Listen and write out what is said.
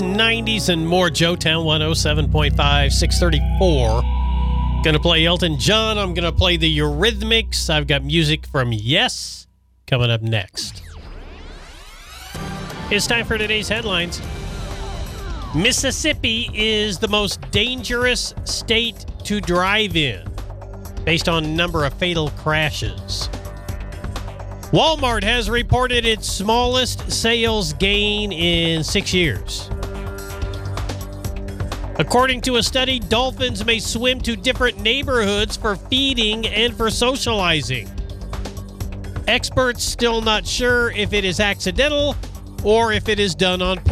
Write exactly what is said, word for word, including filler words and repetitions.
nineties, and more. Joetown one oh seven point five, six thirty-four. Gonna play Elton John. I'm gonna play the Eurythmics. I've got music from Yes coming up next. It's time for today's headlines. Mississippi is the most dangerous state to drive in, based on number of fatal crashes. Walmart has reported its smallest sales gain in six years. According to a study, dolphins may swim to different neighborhoods for feeding and for socializing. Experts still not sure if it is accidental or if it is done on purpose.